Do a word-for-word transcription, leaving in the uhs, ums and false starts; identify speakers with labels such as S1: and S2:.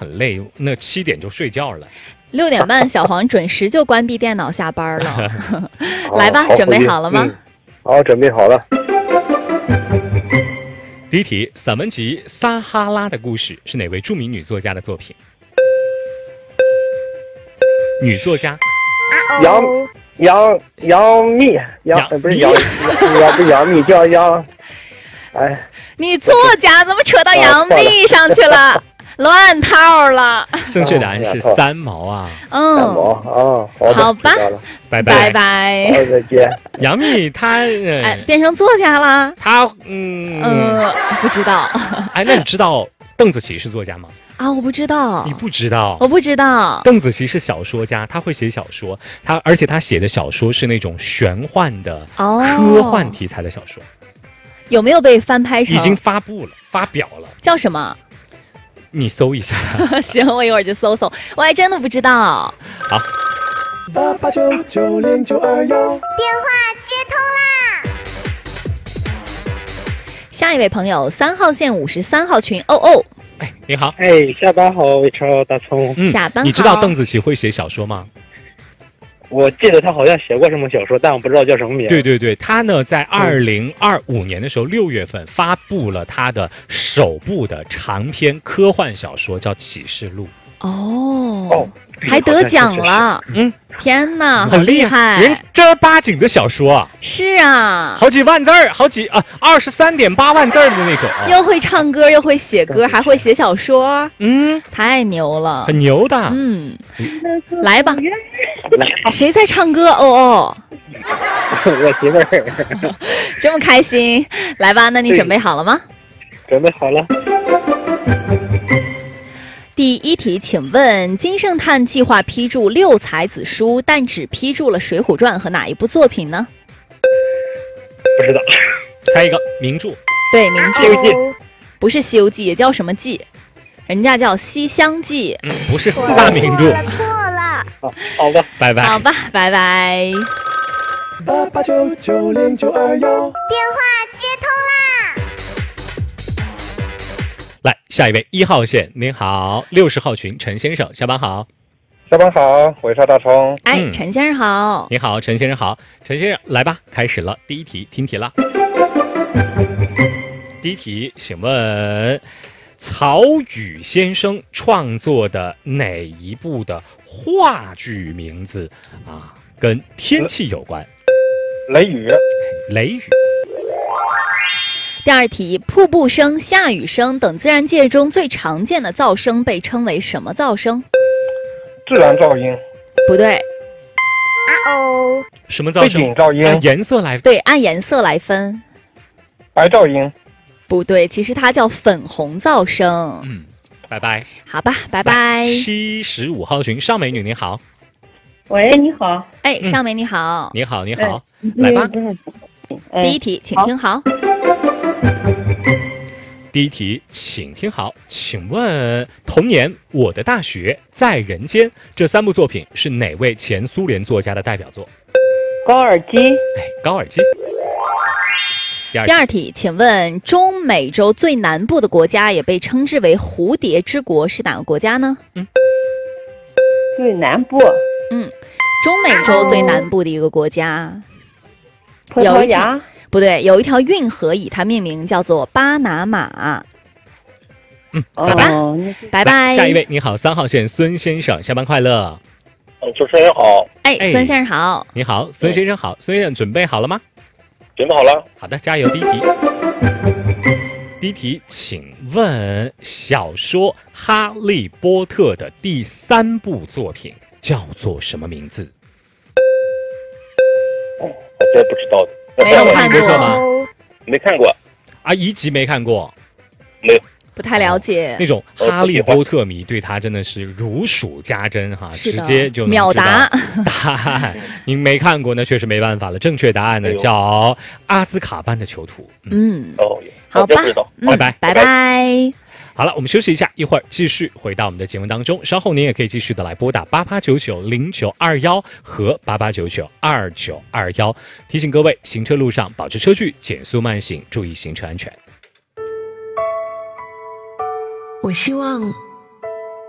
S1: 很累，那七点就睡觉了。
S2: 六点半，小黄准时就关闭电脑下班了。来吧，准备好了吗？
S3: 嗯、好，准备好了。
S1: 第一题，散文集《撒哈拉的故事》是哪位著名女作家的作品？女作家
S3: 杨杨杨幂，杨不是杨杨不是杨幂，叫杨。哎，
S2: 女作家怎么扯到杨幂上去了？乱套了。
S1: 正确答案是三毛啊。
S2: 嗯，
S3: 三毛啊，好的，
S2: 好吧，
S1: 拜
S2: 拜拜。
S3: 好，再见。
S1: 杨幂她呃、
S2: 哎，变成作家了。
S1: 她嗯
S2: 呃不知道。
S1: 哎，那你知道邓紫棋是作家吗？
S2: 啊，我不知道。
S1: 你不知道？
S2: 我不知道。
S1: 邓紫棋是小说家，她会写小说，她而且她写的小说是那种玄幻的、
S2: 哦、
S1: 科幻题材的小说。
S2: 有没有被翻拍成？
S1: 已经发布了，发表了。
S2: 叫什么？
S1: 你搜一下。
S2: 行，我一会儿就搜搜。我还真的不知道。
S1: 好。
S4: 八八九九零九二幺，电
S5: 话接通
S2: 啦！下一位朋友，三号线五十三号群，哦哦。
S1: 哎，你好。
S3: 哎，下班好，魏超大葱。
S1: 嗯，
S2: 下班好。
S1: 你知道邓紫棋会写小说吗？
S3: 我记得他好像写过什么小说，但我不知道叫什么名。
S1: 对对对，他呢在二零二五年的时候六月份发布了他的首部的长篇科幻小说，叫《启示录》。
S2: 哦
S3: 哦，
S2: 还得奖了。
S1: 嗯，
S2: 天哪，
S1: 很厉
S2: 害，
S1: 人正儿八经的小说。
S2: 是啊，
S1: 好几万字儿，好几啊，二十三点八万字儿的那种。
S2: 又会唱歌，又会写歌，还会写小说。
S1: 嗯，
S2: 太牛了，
S1: 很牛的。
S2: 嗯，来吧。
S3: 来，
S2: 谁在唱歌？哦哦，
S3: 我媳妇儿。
S2: 这么开心，来吧，那你准备好了吗？
S3: 准备好了。
S2: 第一题，请问金圣叹计划批注六才子书，但只批注了《水浒传》和哪一部作品呢？
S3: 不知道。
S1: 猜一个名著。
S2: 对，名著。
S3: 西游记。
S2: 不是《西游记》，也叫什么记？人家叫《西厢记》。
S1: 嗯，不是四大名著。
S5: 错了。
S3: 好，好吧，
S1: 拜拜。
S2: 好吧，拜拜。
S4: 八八九九零九二幺，电
S5: 话接通啦！
S1: 来，下一位一号线，您好，六十号群陈先生，下班好。
S3: 下班好，韦少大葱。
S2: 哎，
S1: 嗯、
S2: 陈先生好。
S1: 你好，陈先生好。陈先生，来吧，开始了，第一题，听题了。第一题，请问曹禺先生创作的哪一部的话剧名字啊，跟天气有关？
S3: 雷雨。
S1: 雷雨。
S2: 第二题，瀑布声、下雨声等自然界中最常见的噪声被称为什么噪声？
S3: 自然噪音。
S2: 不对。
S5: 啊哦。
S1: 什么噪声？
S3: 背景噪音。
S1: 按颜色来。
S2: 对，按颜色来分。
S3: 白噪音。
S2: 不对，其实它叫粉红噪声。
S1: 嗯，拜拜。
S2: 好吧，拜拜。
S1: 七十五号群尚美女，你好。
S6: 喂，你好。
S2: 哎，尚美你好。
S1: 你好，你好，来吧。
S2: 第一题，请听好。
S1: 第一题，请听好，请问同年《我的大学》《在人间》这三部作品是哪位前苏联作家的代表作？
S6: 高尔基。
S1: 哎，高尔基。第二题，
S2: 第二题，请问中美洲最南部的国家也被称之为蝴蝶之国是哪个国家呢？
S1: 嗯，
S6: 最南部。
S2: 嗯，中美洲最南部的一个国家。
S6: 葡萄牙。
S2: 不对，有一条运河以它命名，叫做巴拿马。
S1: 嗯，
S2: 好吧，
S6: 哦、
S2: 拜拜。
S1: 下一位，你好，三号线孙先生，下班快乐。
S3: 嗯，主持人好。
S2: 哎，哎孙先生好。
S1: 你好，孙先生好。孙先生准备好了吗？
S3: 准备好了。
S1: 好的，加油。第一题，第一题，请问小说《哈利波特》的第三部作品叫做什么名字？
S3: 哦，我真不知道的。
S2: 没有看过
S1: 吗？
S3: 没看过
S1: 啊，一集没看过，
S3: 没有，
S2: 不太了解。
S1: 哦、那种哈利波特迷对他真的是如数家珍哈，直接就能
S2: 秒答
S1: 答案。您没看过那确实没办法了。正确答案呢叫阿兹卡班的囚徒。
S2: 嗯，
S3: 哦，
S2: 好吧，
S1: 嗯、拜拜
S2: 拜拜。
S1: 好了，我们休息一下，一会儿继续回到我们的节目当中。稍后您也可以继续的来拨打八八九九零九二幺和八八九九二九二幺。提醒各位，行车路上保持车距，减速慢行，注意行车安全。
S7: 我希望